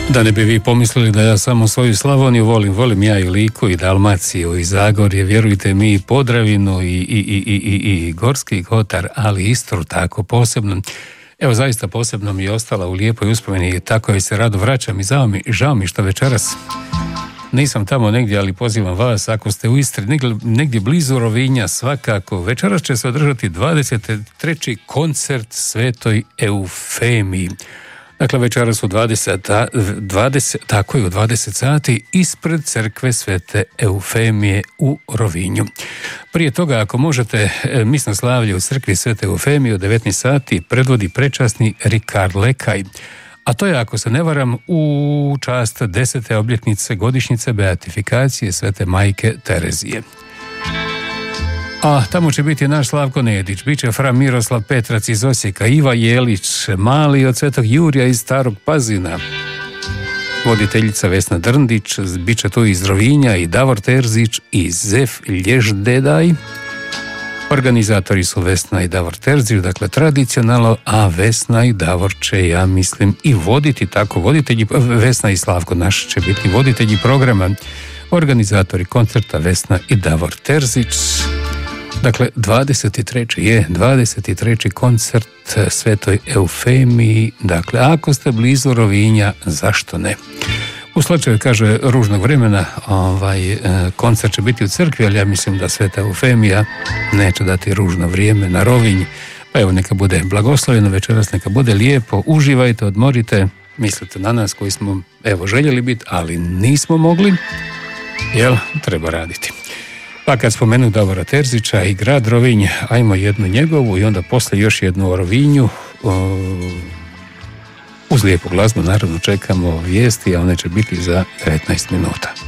Da ne bi vi pomislili da ja samo svoju Slavoniju volim ja i Liku i Dalmaciju i Zagorje, vjerujte mi, i Podravinu i Gorski kotar, ali Istru tako posebno. Evo, zaista posebno mi je ostala u lijepoj uspomeni i tako joj se rado vraćam i žao mi što večeras nisam tamo negdje, ali pozivam vas, ako ste u Istri, negdje blizu Rovinja, svakako, večeras će se održati 23. koncert Svetoj Eufemiji. Dakle, večeras u 20 sati ispred crkve Svete Eufemije u Rovinju. Prije toga, ako možete, misnoslavlje u crkvi Svete Eufemije u 19 sati predvodi prečasni Rikard Lekaj. A to je, ako se ne varam, u čast 10. obljetnice godišnjice beatifikacije Svete Majke Terezije. A tamo će biti naš Slavko Nedić, bit će fra Miroslav Petrac iz Osijeka, Iva Jelić, mali od Svetog Jurija iz Starog Pazina, voditeljica Vesna Drndić, bit će tu iz Rovinja i Davor Terzić i Zef Lježdedaj. Organizatori su Vesna i Davor Terzić, dakle tradicionalno, a Vesna i Davor će, ja mislim, i voditi, tako voditelji, Vesna i Slavko naš će biti voditelji programa, organizatori koncerta Vesna i Davor Terzić. Dakle, 23. koncert Svetoj Eufemiji. Dakle, ako ste blizu Rovinja, zašto ne? U slučaju, kaže, ružnog vremena, koncert će biti u crkvi, ali ja mislim da Sveta Eufemija neće dati ružno vrijeme na Rovinj. Pa evo, neka bude blagoslovljeno večeras, neka bude lijepo, uživajte, odmorite, mislite na nas koji smo, evo, željeli biti, ali nismo mogli, jel, treba raditi. Pa kad spomenu Davora Terzića i grad Rovinj, ajmo jednu njegovu i onda poslije još jednu o Rovinju. Uz lijepu glazbu naravno čekamo vijesti, a one će biti za 19 minuta.